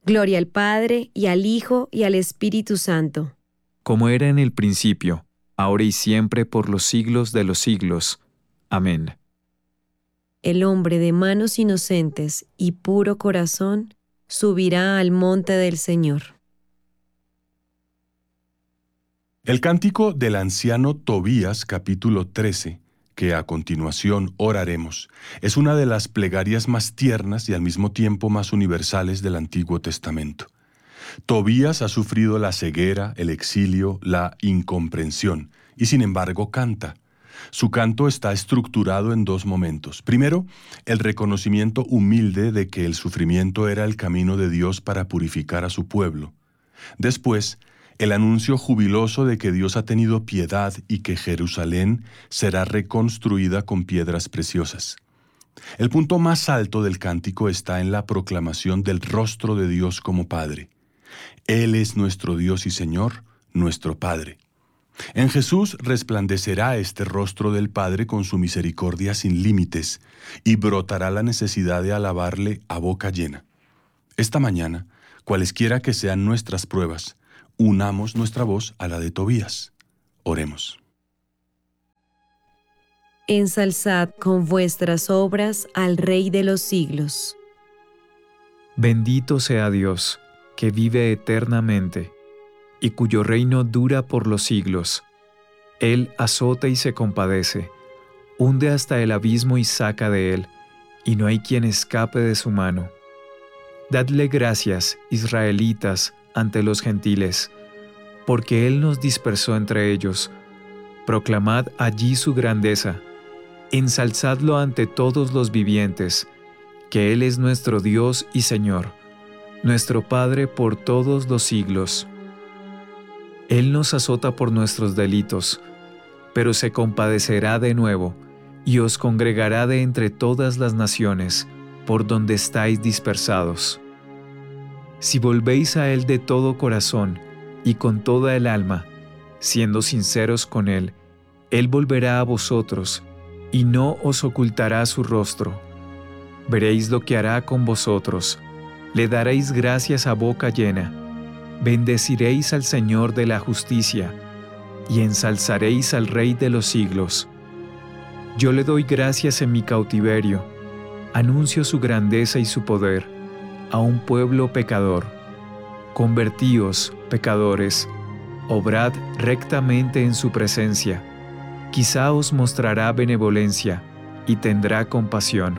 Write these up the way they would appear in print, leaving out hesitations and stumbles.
Gloria al Padre, y al Hijo, y al Espíritu Santo. Como era en el principio, ahora y siempre, por los siglos de los siglos. Amén. El hombre de manos inocentes y puro corazón subirá al monte del Señor. El cántico del anciano Tobías, capítulo 13, que a continuación oraremos, es una de las plegarias más tiernas y al mismo tiempo más universales del Antiguo Testamento. Tobías ha sufrido la ceguera, el exilio, la incomprensión, y sin embargo canta. Su canto está estructurado en dos momentos. Primero, el reconocimiento humilde de que el sufrimiento era el camino de Dios para purificar a su pueblo. Después, el anuncio jubiloso de que Dios ha tenido piedad y que Jerusalén será reconstruida con piedras preciosas. El punto más alto del cántico está en la proclamación del rostro de Dios como Padre. Él es nuestro Dios y Señor, nuestro Padre. En Jesús resplandecerá este rostro del Padre con su misericordia sin límites y brotará la necesidad de alabarle a boca llena. Esta mañana, cualesquiera que sean nuestras pruebas, unamos nuestra voz a la de Tobías. Oremos. Ensalzad con vuestras obras al Rey de los siglos. Bendito sea Dios, que vive eternamente, y cuyo reino dura por los siglos. Él azota y se compadece, hunde hasta el abismo y saca de él, y no hay quien escape de su mano. Dadle gracias, israelitas, ante los gentiles, porque Él nos dispersó entre ellos. Proclamad allí su grandeza, ensalzadlo ante todos los vivientes, que Él es nuestro Dios y Señor, nuestro Padre por todos los siglos. Él nos azota por nuestros delitos, pero se compadecerá de nuevo, y os congregará de entre todas las naciones, por donde estáis dispersados. Si volvéis a Él de todo corazón y con toda el alma, siendo sinceros con Él, Él volverá a vosotros, y no os ocultará su rostro. Veréis lo que hará con vosotros, le daréis gracias a boca llena, bendeciréis al Señor de la justicia, y ensalzaréis al Rey de los siglos. Yo le doy gracias en mi cautiverio, anuncio su grandeza y su poder a un pueblo pecador. Convertíos, pecadores, obrad rectamente en su presencia. Quizá os mostrará benevolencia y tendrá compasión.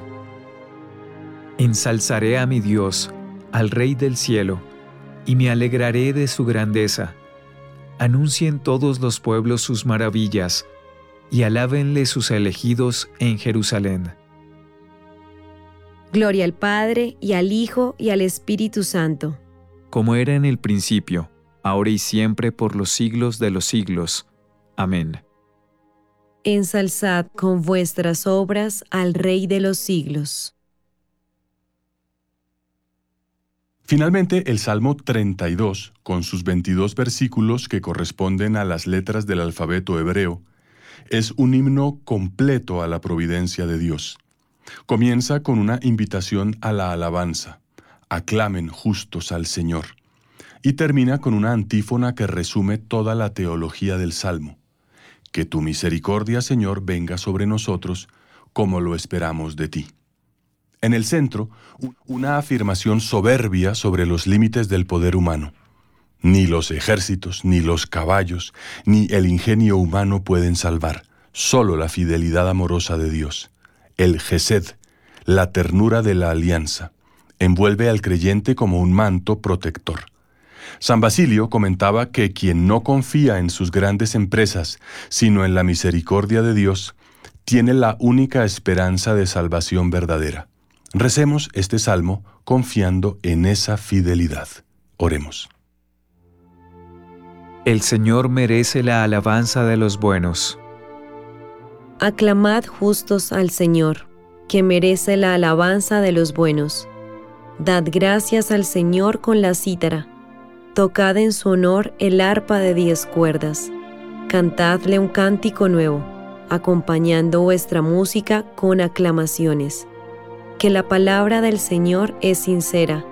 Ensalzaré a mi Dios, al Rey del cielo, y me alegraré de su grandeza. Anuncien todos los pueblos sus maravillas, y alábenle sus elegidos en Jerusalén. Gloria al Padre, y al Hijo, y al Espíritu Santo. Como era en el principio, ahora y siempre, por los siglos de los siglos. Amén. Ensalzad con vuestras obras al Rey de los siglos. Finalmente, el Salmo 32, con sus 22 versículos que corresponden a las letras del alfabeto hebreo, es un himno completo a la providencia de Dios. Comienza con una invitación a la alabanza, aclamen justos al Señor, y termina con una antífona que resume toda la teología del Salmo. Que tu misericordia, Señor, venga sobre nosotros, como lo esperamos de ti. En el centro, una afirmación soberbia sobre los límites del poder humano. Ni los ejércitos, ni los caballos, ni el ingenio humano pueden salvar, solo la fidelidad amorosa de Dios. El Gesed, la ternura de la alianza, envuelve al creyente como un manto protector. San Basilio comentaba que quien no confía en sus grandes empresas, sino en la misericordia de Dios, tiene la única esperanza de salvación verdadera. Recemos este salmo confiando en esa fidelidad. Oremos. El Señor merece la alabanza de los buenos. Aclamad justos al Señor, que merece la alabanza de los buenos. Dad gracias al Señor con la cítara. Tocad en su honor el arpa de 10 cuerdas. Cantadle un cántico nuevo, acompañando vuestra música con aclamaciones. Que la palabra del Señor es sincera,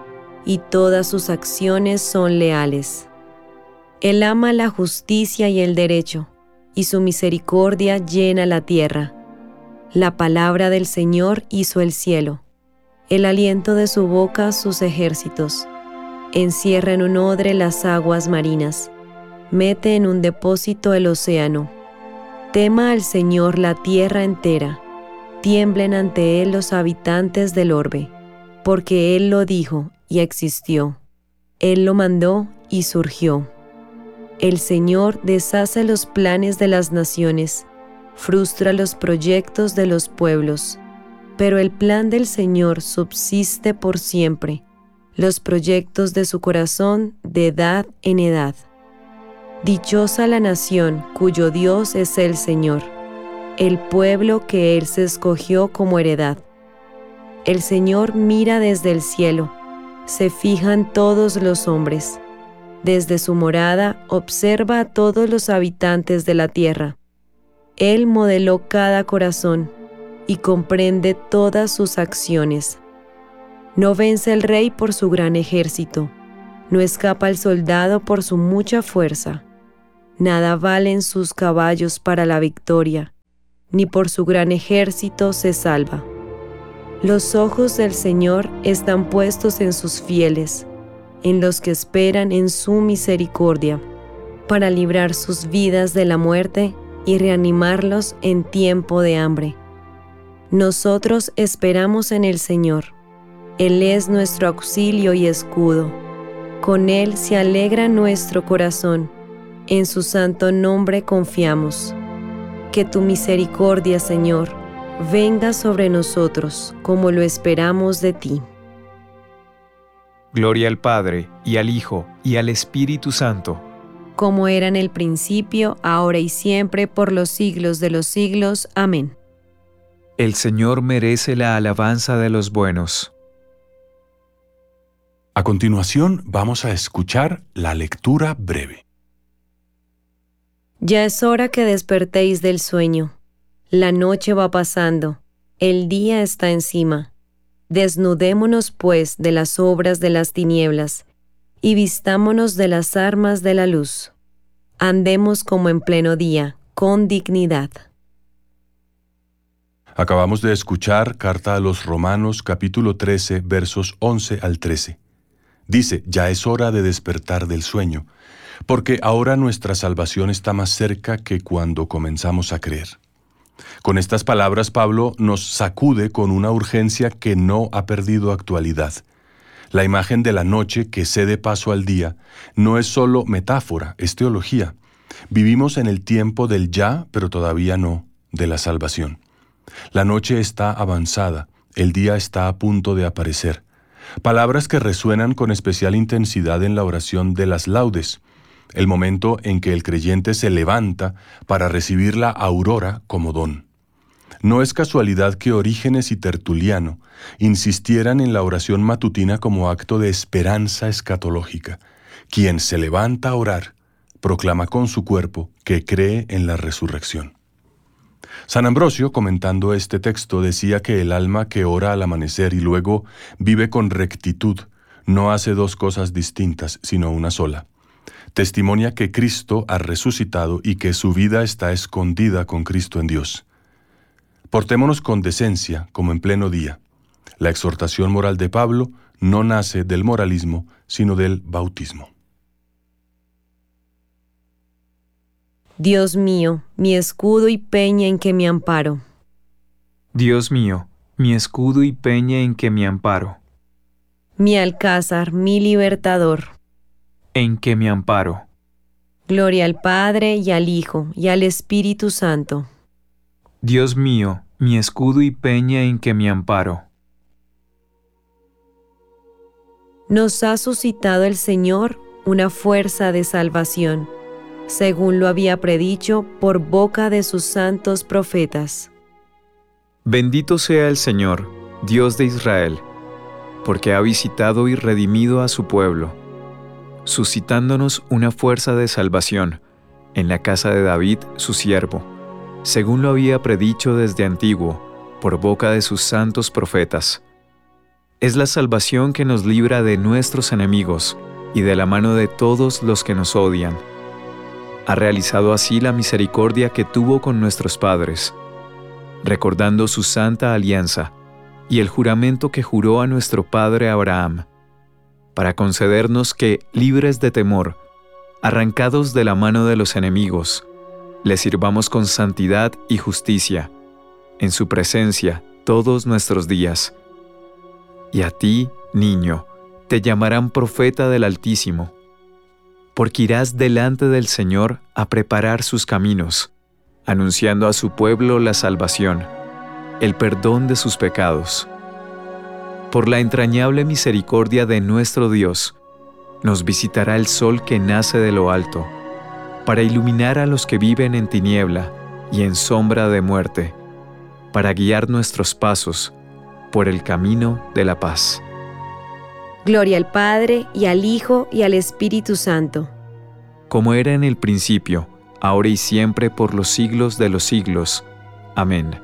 y todas sus acciones son leales. Él ama la justicia y el derecho, y su misericordia llena la tierra. La palabra del Señor hizo el cielo, el aliento de su boca sus ejércitos. Encierra en un odre las aguas marinas, mete en un depósito el océano. Tema al Señor la tierra entera, tiemblen ante Él los habitantes del orbe, porque Él lo dijo y existió. Él lo mandó y surgió. El Señor deshace los planes de las naciones, frustra los proyectos de los pueblos, pero el plan del Señor subsiste por siempre, los proyectos de su corazón de edad en edad. Dichosa la nación cuyo Dios es el Señor, el pueblo que Él se escogió como heredad. El Señor mira desde el cielo, se fijan todos los hombres. Desde su morada observa a todos los habitantes de la tierra. Él modeló cada corazón y comprende todas sus acciones. No vence el rey por su gran ejército, no escapa el soldado por su mucha fuerza. Nada valen sus caballos para la victoria, ni por su gran ejército se salva. Los ojos del Señor están puestos en sus fieles, en los que esperan en su misericordia, para librar sus vidas de la muerte y reanimarlos en tiempo de hambre. Nosotros esperamos en el Señor. Él es nuestro auxilio y escudo. Con Él se alegra nuestro corazón. En su santo nombre confiamos. Que tu misericordia, Señor, venga sobre nosotros como lo esperamos de ti. Gloria al Padre, y al Hijo, y al Espíritu Santo. Como era en el principio, ahora y siempre, por los siglos de los siglos. Amén. El Señor merece la alabanza de los buenos. A continuación, vamos a escuchar la lectura breve. Ya es hora que despertéis del sueño. La noche va pasando, el día está encima. Desnudémonos, pues, de las obras de las tinieblas, y vistámonos de las armas de la luz. Andemos como en pleno día, con dignidad. Acabamos de escuchar Carta a los Romanos, capítulo 13, versos 11 al 13. Dice, ya es hora de despertar del sueño, porque ahora nuestra salvación está más cerca que cuando comenzamos a creer. Con estas palabras, Pablo nos sacude con una urgencia que no ha perdido actualidad. La imagen de la noche que cede paso al día no es solo metáfora, es teología. Vivimos en el tiempo del ya, pero todavía no, de la salvación. La noche está avanzada, el día está a punto de aparecer. Palabras que resuenan con especial intensidad en la oración de las laudes, el momento en que el creyente se levanta para recibir la aurora como don. No es casualidad que Orígenes y Tertuliano insistieran en la oración matutina como acto de esperanza escatológica. Quien se levanta a orar, proclama con su cuerpo que cree en la resurrección. San Ambrosio, comentando este texto, decía que el alma que ora al amanecer y luego vive con rectitud no hace dos cosas distintas, sino una sola. Testimonia que Cristo ha resucitado y que su vida está escondida con Cristo en Dios. Portémonos con decencia, como en pleno día. La exhortación moral de Pablo no nace del moralismo, sino del bautismo. Dios mío, mi escudo y peña en que me amparo. Dios mío, mi escudo y peña en que me amparo. Mi alcázar, mi libertador. En que me amparo. Gloria al Padre y al Hijo y al Espíritu Santo. Dios mío, mi escudo y peña en que me amparo. Nos ha suscitado el Señor una fuerza de salvación, según lo había predicho por boca de sus santos profetas. Bendito sea el Señor, Dios de Israel, porque ha visitado y redimido a su pueblo, suscitándonos una fuerza de salvación en la casa de David, su siervo, según lo había predicho desde antiguo, por boca de sus santos profetas. Es la salvación que nos libra de nuestros enemigos y de la mano de todos los que nos odian. Ha realizado así la misericordia que tuvo con nuestros padres, recordando su santa alianza y el juramento que juró a nuestro padre Abraham, para concedernos que, libres de temor, arrancados de la mano de los enemigos, le sirvamos con santidad y justicia, en su presencia todos nuestros días. Y a ti, niño, te llamarán profeta del Altísimo, porque irás delante del Señor a preparar sus caminos, anunciando a su pueblo la salvación, el perdón de sus pecados. Por la entrañable misericordia de nuestro Dios, nos visitará el sol que nace de lo alto, para iluminar a los que viven en tiniebla y en sombra de muerte, para guiar nuestros pasos por el camino de la paz. Gloria al Padre, y al Hijo, y al Espíritu Santo. Como era en el principio, ahora y siempre, por los siglos de los siglos. Amén.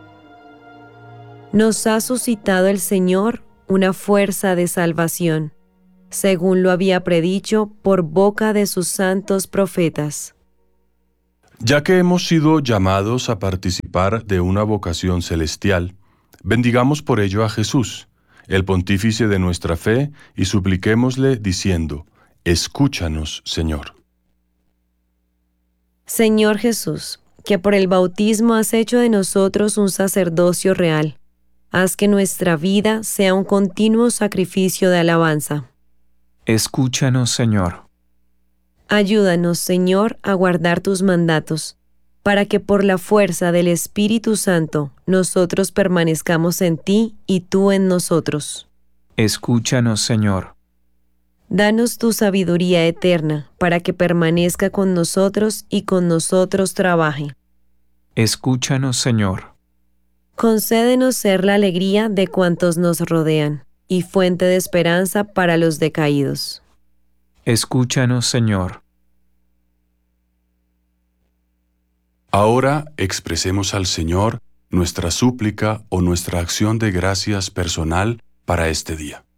Nos ha suscitado el Señor una fuerza de salvación, según lo había predicho por boca de sus santos profetas. Ya que hemos sido llamados a participar de una vocación celestial, bendigamos por ello a Jesús, el pontífice de nuestra fe, y supliquémosle diciendo: escúchanos, Señor. Señor Jesús, que por el bautismo has hecho de nosotros un sacerdocio real, haz que nuestra vida sea un continuo sacrificio de alabanza. Escúchanos, Señor. Ayúdanos, Señor, a guardar tus mandatos, para que por la fuerza del Espíritu Santo nosotros permanezcamos en ti y tú en nosotros. Escúchanos, Señor. Danos tu sabiduría eterna, para que permanezca con nosotros y con nosotros trabaje. Escúchanos, Señor. Concédenos ser la alegría de cuantos nos rodean, y fuente de esperanza para los decaídos. Escúchanos, Señor. Ahora expresemos al Señor nuestra súplica o nuestra acción de gracias personal para este día.